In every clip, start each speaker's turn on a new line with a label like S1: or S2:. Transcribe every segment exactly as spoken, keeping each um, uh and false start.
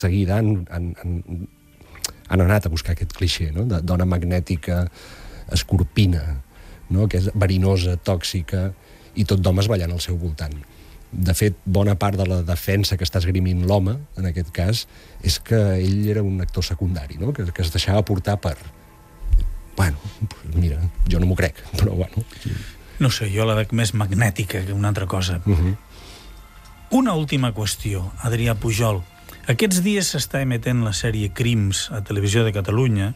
S1: seguida han, han, han, han anat a buscar aquest clixé, no? De dona magnètica, escorpina, no? Que és verinosa, tòxica, i tot d'homes ballant al seu voltant. De fet, bona part de la defensa que està esgrimint l'home, en aquest cas, és que ell era un actor secundari, no? Que, que es deixava portar per... Bueno, mira, jo no m'ho crec, però bueno...
S2: No sé, jo la veig més magnètica que una altra cosa.
S1: Uh-huh.
S2: Una última qüestió, Adrià Pujol. Aquests dies s'està emetent la sèrie Crims a Televisió de Catalunya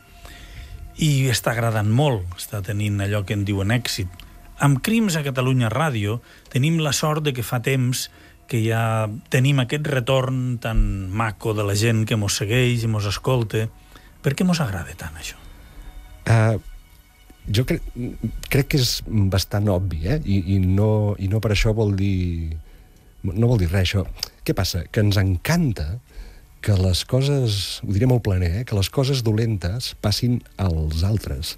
S2: i està agradant molt, està tenint allò que en diuen èxit. Amb Crims a Catalunya Ràdio tenim la sort de que fa temps que ja tenim aquest retorn tan maco de la gent que mos segueix i mos escolta. Per què mos agrada tant, això?
S1: Uh, jo crec, crec que és bastant obvi, eh? I, i, no, i no per això vol dir... No vol dir res, això. Què passa? Que ens encanta que les coses, ho diré molt planer, eh? Que les coses dolentes passin als altres.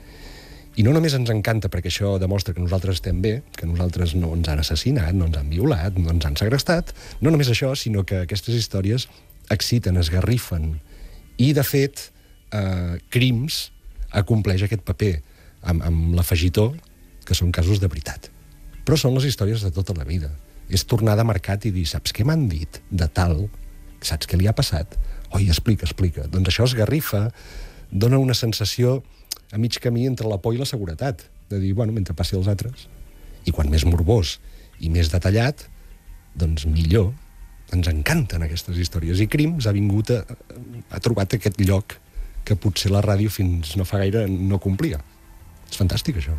S1: I no només ens encanta perquè això demostra que nosaltres estem bé, que nosaltres no ens han assassinat, no ens han violat, no ens han segrestat, no només això, sinó que aquestes històries exciten, esgarrifen. I, de fet, eh, Crims acompleix aquest paper amb, amb l'afegitó que són casos de veritat. Però són les històries de tota la vida. És tornar de mercat i dir, saps què m'han dit de tal? Saps què li ha passat? Oi, explica, explica. Doncs això esgarrifa, dona una sensació a mig camí entre la por i la seguretat, de dir, bueno, mentre passi els altres. I quan més morbós i més detallat, doncs millor. Ens encanten aquestes històries. I Crims ha vingut a, ha trobat aquest lloc que potser la ràdio fins no fa gaire no complia. És fantàstic, això.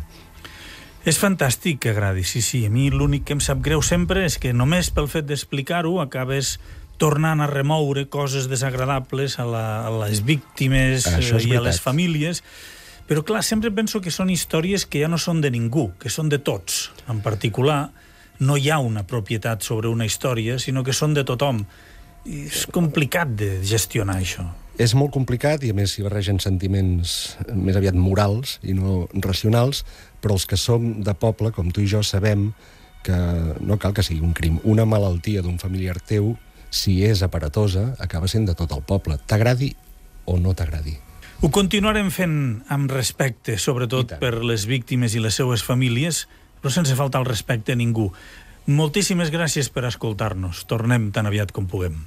S2: És fantàstic que agradi, sí, sí. A mi l'únic que em sap greu sempre és que només pel fet d'explicar-ho acabes tornant a remoure coses desagradables a, la, a les víctimes i a les famílies. Però, clar, sempre penso que són històries que ja no són de ningú, que són de tots. En particular, no hi ha una propietat sobre una història, sinó que són de tothom. I és complicat de gestionar això.
S1: És molt complicat i, a més, s'hi barregen sentiments més aviat morals i no racionals, però els que som de poble, com tu i jo, sabem que no cal que sigui un crim. Una malaltia d'un familiar teu, si és aparatosa, acaba sent de tot el poble. T'agradi o no t'agradi.
S2: Ho continuarem fent amb respecte, sobretot per les víctimes i les seues famílies, però sense faltar el respecte a ningú. Moltíssimes gràcies per escoltar-nos. Tornem tan aviat com puguem.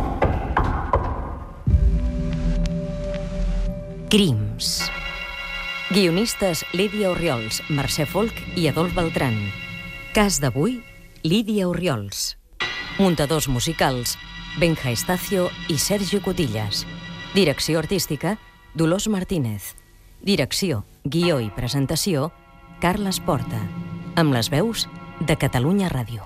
S3: Crims. Guionistes Lídia Orriols, Mercè Folch i Adolf Beltran. Cas d'avui, Lídia Orriols. Muntadors musicals, Benja Estacio i Sergio Cotillas. Direcció artística, Dolors Martínez. Direcció, guió i presentació, Carles Porta. Amb les veus de Catalunya Ràdio.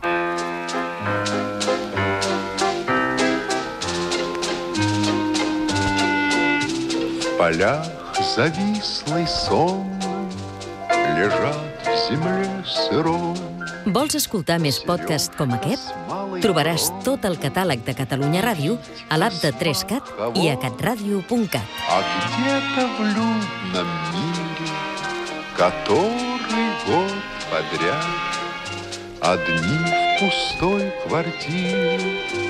S4: В полях завислый сон лежат в земле сырой.
S3: Vols escoltar més podcasts com aquest? Trobaràs tot el catàleg de Catalunya Ràdio a l'app de tres cat i a catradio punt cat.
S4: А где-то в людном мире, который год подряд одни в пустой квартире